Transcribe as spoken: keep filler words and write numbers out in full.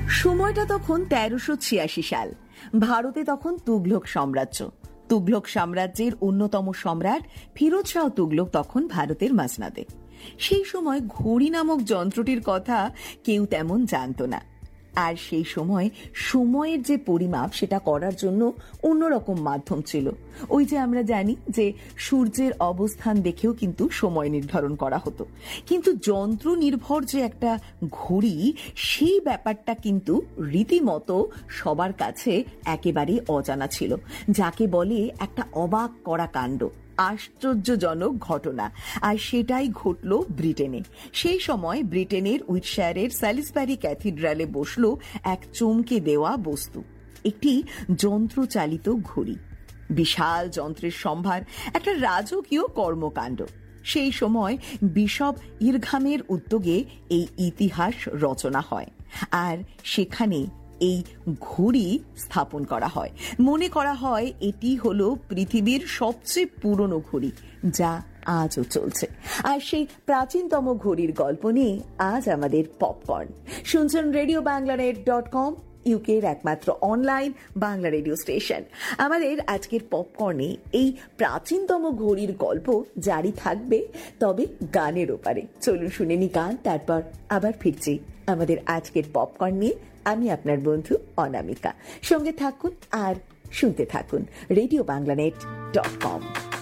সময়টা তখন তেরোশো ছিয়াশি সাল। ভারতে তখন তুগলক সাম্রাজ্য। তুগলক সাম্রাজ্যের অন্যতম সম্রাট ফিরোজ শাহ তুগলক তখন ভারতের মাসনাদে। সেই সময় ঘড়ি নামক যন্ত্রটির কথা কেউ তেমন জানত না। আর সেই সময় সময়ের যে পরিমাপ সেটা করার জন্য অন্যরকম মাধ্যম ছিল। ওই যে আমরা জানি যে সূর্যের অবস্থান দেখেও কিন্তু সময় নির্ধারণ করা হতো, কিন্তু যন্ত্র নির্ভর যে একটা ঘড়ি, সেই ব্যাপারটা কিন্তু রীতিমতো সবার কাছে একেবারে অজানা ছিল, যাকে বলে একটা অবাক করা কাণ্ড, আশ্চর্যজনক ঘটনা। আর সেটাই ঘটল ব্রিটেনে। সেই সময় ব্রিটেনের উইটশায়ারের স্যালিসবারি ক্যাথিড্রালে বসল এক চমকে দেওয়া বস্তু, একটি যন্ত্রচালিত ঘড়ি। বিশাল যন্ত্রের সম্ভার, একটা রাজকীয় কর্মকাণ্ড। সেই সময় বিশপ ইরঘামের উদ্যোগে এই ইতিহাস রচনা হয়, আর সেখানে এই ঘড়ি স্থাপন করা হয়। মনে করা হয় এটি হলো পৃথিবীর সবচেয়ে পুরনো ঘড়ি, যা আজও চলছে। আর সেই প্রাচীনতম ঘড়ির গল্প নিয়ে আজ আমাদের পপকর্ন। শুনছেন radio Bangla net dot com, ইউকের একমাত্র অনলাইন বাংলা রেডিও স্টেশন। আমাদের আজকের পপকর্নে এই প্রাচীনতম ঘড়ির গল্প জারি থাকবে, তবে গানের ওপারে। চলুন শুনে নি গান, তারপর আবার ফিরছি আমাদের আজকের পপকর্ন নিয়ে। আমি আপনার বন্ধু অনামিকা। সঙ্গে থাকুন আর শুনতে থাকুন radio Bangla net dot com.